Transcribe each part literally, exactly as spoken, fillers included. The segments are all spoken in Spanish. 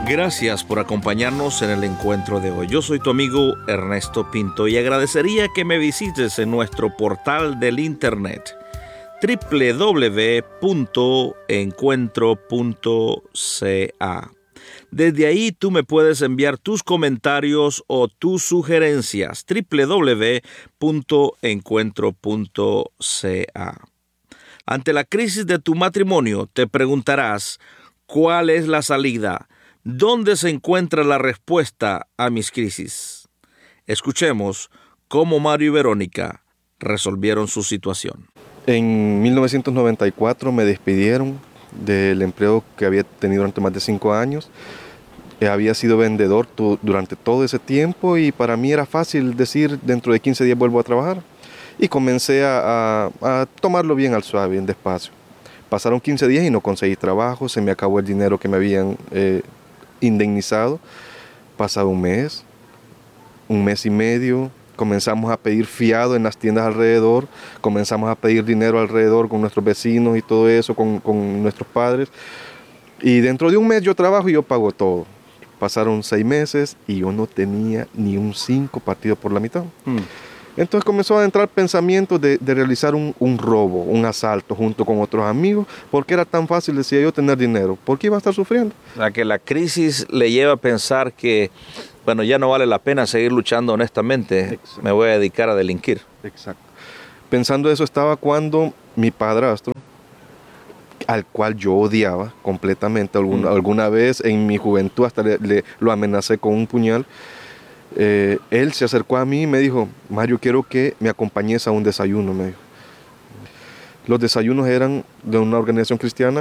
Gracias por acompañarnos en el encuentro de hoy. Yo soy tu amigo Ernesto Pinto y agradecería que me visites en nuestro portal del internet doble u doble u doble u punto encuentro punto c a. Desde ahí tú me puedes enviar tus comentarios o tus sugerencias. doble u doble u doble u punto encuentro punto c a. Ante la crisis de tu matrimonio, te preguntarás, ¿cuál es la salida? ¿Dónde se encuentra la respuesta a mis crisis? Escuchemos cómo Mario y Verónica resolvieron su situación. En mil novecientos noventa y cuatro me despidieron del empleo que había tenido durante más de cinco años. Había sido vendedor tu, durante todo ese tiempo y para mí era fácil decir dentro de quince días vuelvo a trabajar. Y comencé a, a, a tomarlo bien al suave, bien despacio. Pasaron quince días y no conseguí trabajo, se me acabó el dinero que me habían eh, indemnizado. Pasado un mes, un mes y medio, comenzamos a pedir fiado en las tiendas alrededor, comenzamos a pedir dinero alrededor con nuestros vecinos y todo eso, con, con nuestros padres. Y dentro de un mes yo trabajo y yo pago todo. Pasaron seis meses y yo no tenía ni un cinco partido por la mitad. Mm. Entonces comenzó a entrar pensamientos de, de realizar un, un robo, un asalto junto con otros amigos, porque era tan fácil, decía yo, tener dinero. ¿Por qué iba a estar sufriendo? O sea, que la crisis le lleva a pensar que, bueno, ya no vale la pena seguir luchando honestamente. Exacto. Me voy a dedicar a delinquir. Exacto. Pensando eso estaba cuando mi padrastro, al cual yo odiaba completamente, alguna, mm. alguna vez en mi juventud hasta le, le, lo amenacé con un puñal. Eh, él se acercó a mí y me dijo, Mario, quiero que me acompañes a un desayuno, me dijo. Los desayunos eran de una organización cristiana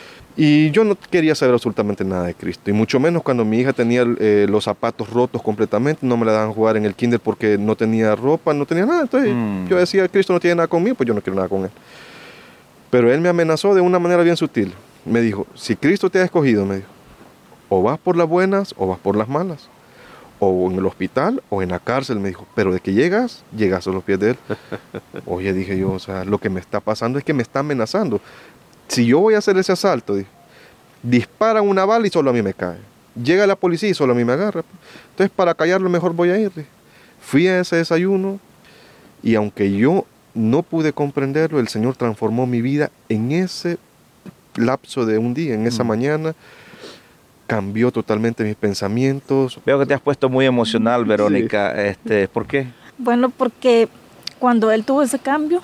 y yo no quería saber absolutamente nada de Cristo, y mucho menos cuando mi hija tenía eh, los zapatos rotos completamente, no me la daban jugar en el kinder porque no tenía ropa, no tenía nada. Entonces mm. yo decía, Cristo no tiene nada conmigo, pues yo no quiero nada con él. Pero él me amenazó de una manera bien sutil. Me dijo, si Cristo te ha escogido, me dijo, o vas por las buenas o vas por las malas. O en el hospital o en la cárcel, me dijo, pero de que llegas, llegas a los pies de él. Oye, dije yo, o sea, lo que me está pasando es que me está amenazando. Si yo voy a hacer ese asalto, dije, disparan una bala y solo a mí me cae. Llega la policía y solo a mí me agarra. Entonces, para callarlo mejor voy a ir. Dije. Fui a ese desayuno y aunque yo no pude comprenderlo, el Señor transformó mi vida en ese lapso de un día, en esa mm. mañana. Cambió totalmente mis pensamientos. Veo que te has puesto muy emocional, Verónica. Sí. Este, ¿por qué? Bueno, porque cuando él tuvo ese cambio,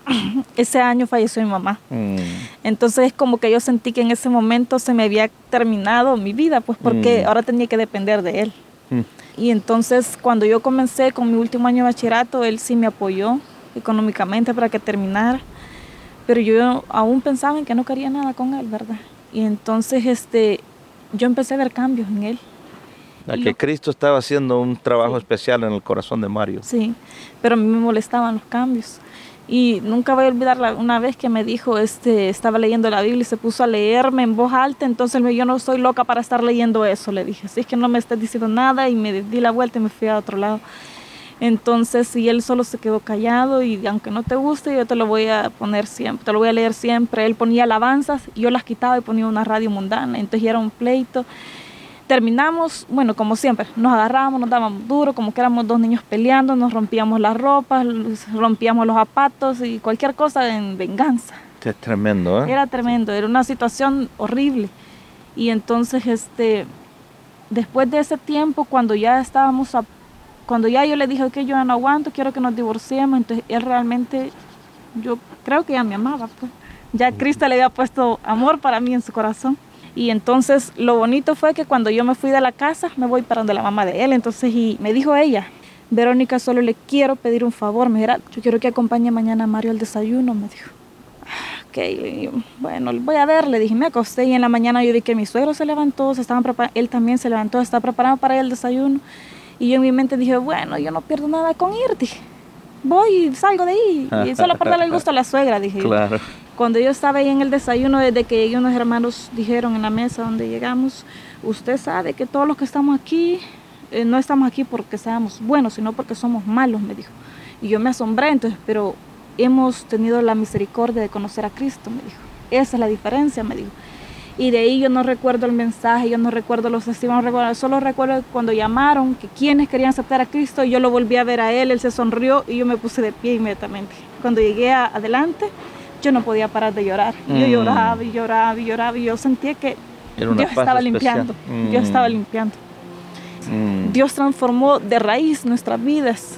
ese año falleció mi mamá. Mm. Entonces, como que yo sentí que en ese momento se me había terminado mi vida, pues porque mm. ahora tenía que depender de él. Mm. Y entonces, cuando yo comencé con mi último año de bachillerato, él sí me apoyó económicamente para que terminara. Pero yo aún pensaba en que no quería nada con él, ¿verdad? Y entonces, este... yo empecé a ver cambios en él. A que lo... Cristo estaba haciendo un trabajo sí. especial en el corazón de Mario. Sí, pero a mí me molestaban los cambios. Y nunca voy a olvidar la, una vez que me dijo, este, estaba leyendo la Biblia y se puso a leerme en voz alta. Entonces yo no soy loca para estar leyendo eso, le dije. Así es que no me estés diciendo nada, y me di la vuelta y me fui a otro lado. Entonces, y él solo se quedó callado, y aunque no te guste, yo te lo voy a poner siempre, te lo voy a leer siempre. Él ponía alabanzas, y yo las quitaba y ponía una radio mundana, entonces ya era un pleito. Terminamos, bueno, como siempre, nos agarrábamos, nos dábamos duro, como que éramos dos niños peleando, nos rompíamos las ropas, rompíamos los zapatos y cualquier cosa en venganza. Es tremendo, ¿eh? Era tremendo, era una situación horrible. Y entonces, este, después de ese tiempo, cuando ya estábamos a Cuando ya yo le dije que yo ya no aguanto, quiero que nos divorciemos, entonces él realmente, yo creo que ya me amaba, pues. Ya Cristo le había puesto amor para mí en su corazón. Y entonces lo bonito fue que cuando yo me fui de la casa, me voy para donde la mamá de él. Entonces, y me dijo ella, Verónica, solo le quiero pedir un favor. Me dijo, yo quiero que acompañe mañana a Mario al desayuno, me dijo. Ok, yo, bueno, voy a ver, le dije, me acosté y en la mañana yo vi que mi suegro se levantó, se estaban preparando, él también se levantó, se estaba preparando para ir al desayuno. Y yo en mi mente dije, bueno, yo no pierdo nada con ir, dije. Voy y salgo de ahí. Y solo para darle el gusto a la suegra, dije. Claro. Cuando yo estaba ahí en el desayuno, desde que llegué, unos hermanos dijeron en la mesa donde llegamos, usted sabe que todos los que estamos aquí, eh, no estamos aquí porque seamos buenos, sino porque somos malos, me dijo. Y yo me asombré, entonces, pero hemos tenido la misericordia de conocer a Cristo, me dijo. Esa es la diferencia, me dijo. Y de ahí yo no recuerdo el mensaje, yo no recuerdo los testimonios, no recuerdo, solo recuerdo cuando llamaron, que quienes querían aceptar a Cristo, yo lo volví a ver a él, él se sonrió y yo me puse de pie inmediatamente. Cuando llegué a, adelante, yo no podía parar de llorar. Yo Mm. lloraba y lloraba y lloraba y yo sentía que Era una Dios paz estaba especial. limpiando, Mm. Dios estaba limpiando. Mm. Dios transformó de raíz nuestras vidas.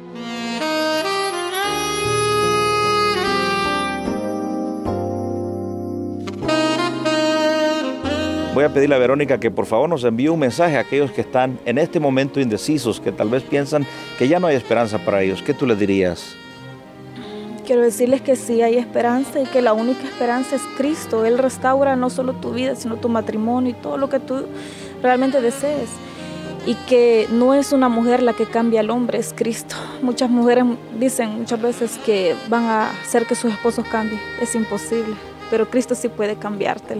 Voy a pedirle a Verónica que por favor nos envíe un mensaje a aquellos que están en este momento indecisos, que tal vez piensan que ya no hay esperanza para ellos. ¿Qué tú les dirías? Quiero decirles que sí hay esperanza y que la única esperanza es Cristo. Él restaura no solo tu vida, sino tu matrimonio y todo lo que tú realmente desees. Y que no es una mujer la que cambia al hombre, es Cristo. Muchas mujeres dicen muchas veces que van a hacer que sus esposos cambien. Es imposible, pero Cristo sí puede cambiártelo.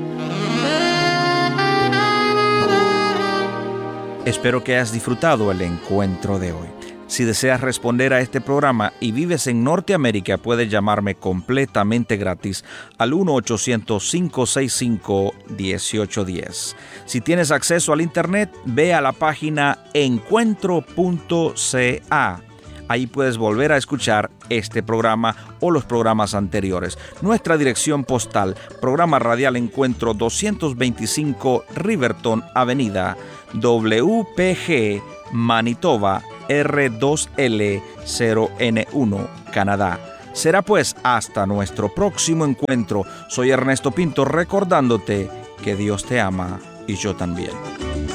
Espero que hayas disfrutado el encuentro de hoy. Si deseas responder a este programa y vives en Norteamérica, puedes llamarme completamente gratis al uno ochocientos, cinco seis cinco, uno ocho uno cero. Si tienes acceso al internet, ve a la página encuentro punto c a. Ahí puedes volver a escuchar este programa o los programas anteriores. Nuestra dirección postal, programa radial Encuentro doscientos veinticinco Riverton Avenida, W P G, Manitoba, R dos L cero N uno, Canadá. Será pues hasta nuestro próximo encuentro. Soy Ernesto Pinto recordándote que Dios te ama y yo también.